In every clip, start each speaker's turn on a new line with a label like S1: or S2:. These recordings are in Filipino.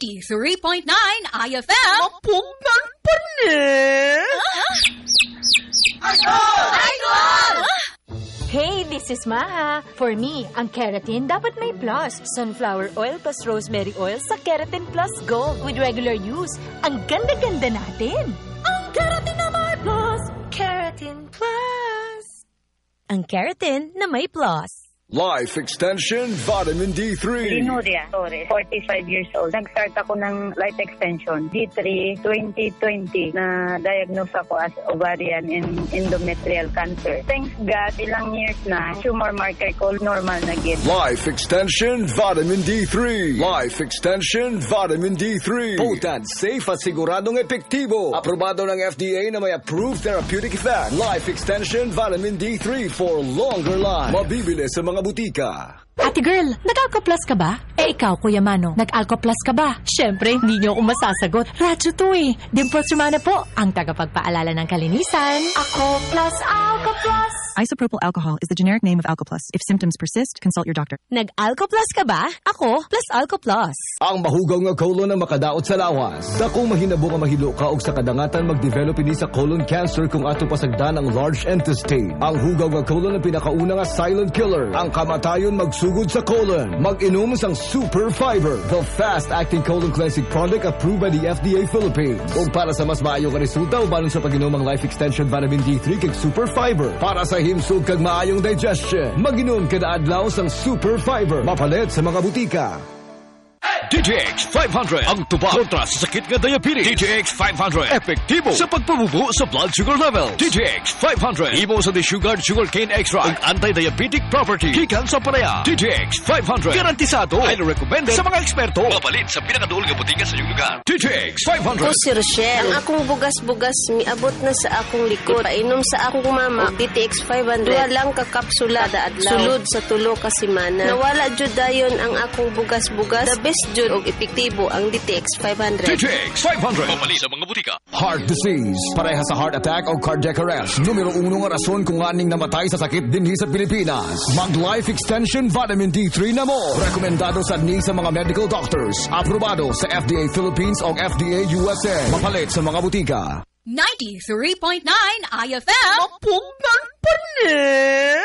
S1: 93.9 IFM.
S2: Mapunan pa rin!
S1: Idol!
S3: Hey, this is Maha. For me, ang keratin dapat may plus. Sunflower oil plus rosemary oil sa Keratin Plus Gold. With regular use, ang ganda-ganda natin. Ang keratin na may plus. Keratin Plus. Ang keratin na may plus.
S4: Life Extension Vitamin D3.
S5: Linuria Torres, 45 years old. Nag-start ako ng life extension, D3 2020, na diagnose ako as ovarian and endometrial cancer. Thanks God, ilang years na, tumor marker ko normal na gid.
S4: Life Extension Vitamin D3. Life Extension Vitamin D3. Potent, safe at siguradong epektibo. Aprobado ng FDA na may approved therapeutic effect. Life Extension Vitamin D3 for longer life. Mabibili sa mga butika.
S3: Ate girl, nag-Alco-Plus ka ba? Ikaw, Kuya Mano, nag-Alco-Plus ka ba? Siyempre, hindi niyo ako masasagot. Radyo to eh. Dimples Romana po, ang tagapagpaalala ng kalinisan. Alco-Plus, Alco-Plus.
S6: Isopropyl alcohol is the generic name of Alco-Plus. If symptoms persist, consult your doctor.
S3: Nag-Alco-Plus ka ba? Ako, plus Alco-Plus.
S4: Ang mahugaw nga colon na makadaot sa lawas. Dakong mahinabo nga mahilo ka og sa kadangatan mag-develop ini sa colon cancer kung ato pasagdan ang large intestine. Ang hugaw nga colon ang pinakauna nga silent killer. Ang kamatayon magsugod sa colon. Mag-inom sang Super Fiber, the fast-acting colon cleansing product approved by the FDA Philippines. Ug para sa mas maayo nga resulta ubanon sa pag-inom ang Life Extension Vitamin D3 kag Super Fiber. Para sa himsog kag maayong digestion, mag-inom kada adlaw sang Super Fiber. Mapalit sa mga butika.
S7: DTX 500 ang tubag kontra sa sakit nga diabetes. DTX 500 epektibo sa pagpabubo sa blood sugar level. DTX 500 imo sa desugared sugarcane extract ang anti-diabetic property gikan sa palaya. DTX 500 garantisado highly recommended sa mga eksperto. Mapalit sa pinakaduol nga butika sa iyong lugar. DTX 500.
S8: Ako si Rochelle. Ang akong bugas-bugas miabot na sa akong likod. Painom sa akong mama DTX 500. Duha lang ka kapsula kada adlaw. Sulod sa tulo ka semana. Nawala jud dayon ang akong bugas-bugas. The best jud og epektibo ang DTX 500.
S7: DTX 500 mapalit sa mga butika.
S4: Heart disease, pareha sa heart attack o cardiac arrest. Numero 1 nga rason kung aning namatay sa sakit dinhi sa Pilipinas. Mag-Life Extension Vitamin D3 na mo. Rekomendado sa ni sa mga medical doctors. Aprobado sa FDA Philippines o FDA USA. Mapalit sa mga butika.
S1: 93.9 IFM.
S2: Mapunan pa rin!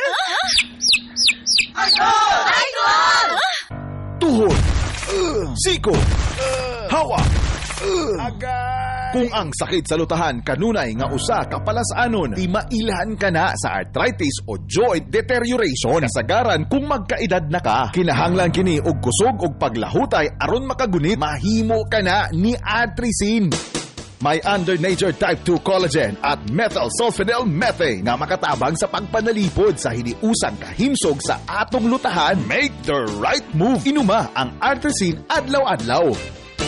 S1: Idol!
S9: Tuhod, siko, hawa, kung ang sakit sa lutahan kanunay nga usa ka palasanon, di mailhan ka na sa arthritis o joint deterioration. Kasagaran kung magkaedad na ka, kinahanglan kini og kusog og paglahutay aron makagunit, mahimo ka na ni Atricin. May under nature type 2 collagen at methyl sulfonyl methane nga makatabang sa pagpanalipod sa hiniusang kahimsog sa atong lutahan. Make the right move. Inuma ang Artresin adlaw-adlaw.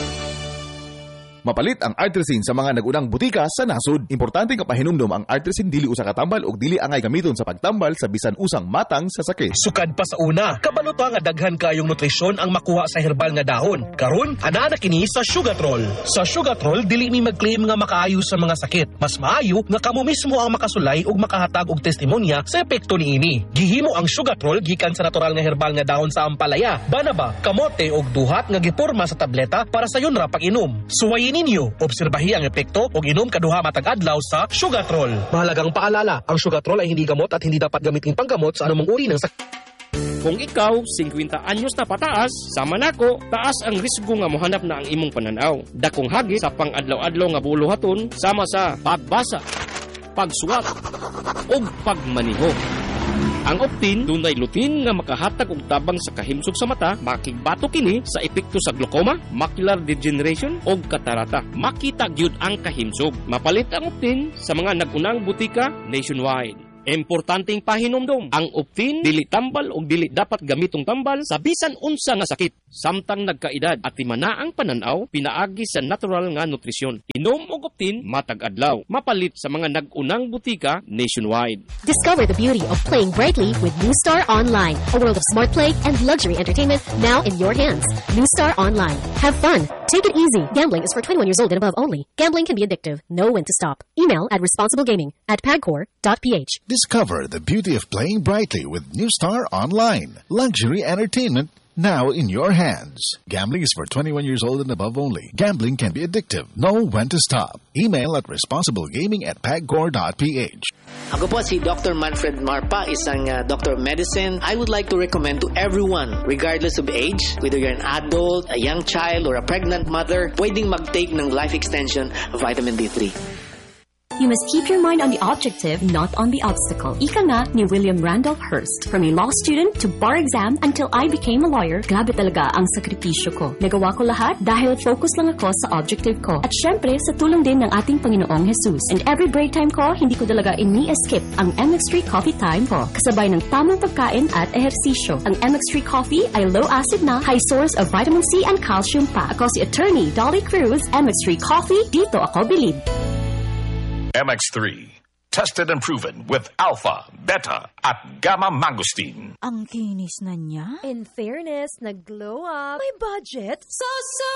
S9: Mapalit ang Artresin sa mga nagunang butika sa nasod. Importante nga pahinumdom ang Artresin dili usa ka tambal ug dili angay gamiton sa pagtambal sa bisan usang matang sa sakit.
S10: Sukad pa sa una, kabaluto nga daghan kayong nutrisyon ang makuha sa herbal nga dahon. Karon, ana na kini sa Sugatrol. Sa Sugatrol, dili mi mag-claim nga makaayo sa mga sakit. Mas maayo nga kamo mismo ang makasulay ug makahatag og testimonya sa epekto niini. Gihimo ang Sugatrol gikan sa natural nga herbal nga dahon sa ampalaya, banaba, kamote ug duhat nga giporma sa tableta para sa yunra pag-inom. Suwayin ninyo, obserbahi ang epekto ug inom kaduha matag adlaw sa Sugatrol. Mahalagang paalala, ang Sugatrol ay hindi gamot at hindi dapat gamitin panggamot sa anumang uri ng sakit.
S11: Kung ikaw, 50 anyos na pataas, sama nako, taas ang risgo nga mohanap na ang imong pananaw. Dakong hagit sa pang-adlaw-adlaw nga buluhaton sama sa pagbasa, pagsuwat, ug pagmaniho. Ang Optin, dunay lutin nga makahatag og tabang sa kahimsog sa mata, makigbato kini sa epekto sa glaucoma, macular degeneration ug katarata. Makita gyud ang kahimsog. Mapalit ang Optin sa mga nagunang butika nationwide. Importanteng pahinomdom, ang Optin dili tambal o dili dapat gamitong tambal sa bisan unsa nga sakit. Samtang nagkaedad at timana ang pananaw, pinaagi sa natural nga nutrisyon. Inom og Optin matag adlaw. Mapalit sa mga nagunang butika nationwide.
S12: Discover the beauty of playing brightly with New Star Online, a world of smart play and luxury entertainment now in your hands. New Star Online. Have fun. Take it easy. Gambling is for 21 years old and above only. Gambling can be addictive. Know when to stop. Email at responsiblegaming@pagcor.ph.
S13: Discover the beauty of playing brightly with New Star Online. Luxury entertainment
S9: now in your hands. Gambling is for 21 years old and above only. Gambling can be addictive. Know when to stop. Email at responsiblegaming@pagcor.ph.
S13: Ako po si Dr. Manfred Marpa, isang doctor of medicine. I would like to recommend to everyone, regardless of age, whether you're an adult, a young child, or a pregnant mother, pwedeng mag-take ng Life Extension Vitamin D3.
S14: You must keep your mind on the objective, not on the obstacle. Ika nga ni William Randolph Hearst. From a law student to bar exam until I became a lawyer, grabe talaga ang sakripisyo ko. Nagawa ko lahat dahil focus lang ako sa objective ko. At syempre, sa tulong din ng ating Panginoong Jesus. And every break time ko, hindi ko talaga ini-skip ang MX3 coffee time ko. Kasabay ng tamang pagkain at ehersisyo. Ang MX3 coffee ay low acid na, high source of vitamin C and calcium pa. Ako si Attorney Dolly Cruz, MX3 coffee, dito ako bilib.
S15: MX3. Tested and proven with alpha, beta, at gamma mangosteen.
S16: Ang kinis na niya.
S3: In fairness, nag-glow up.
S16: May budget.
S3: So